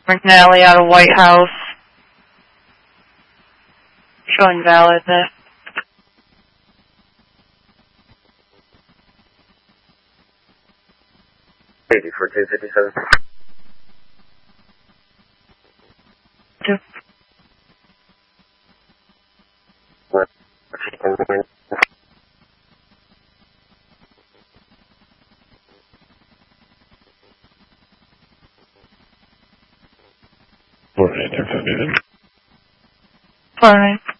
McNally out of White House. Showing valid there. For 257. What? Alright.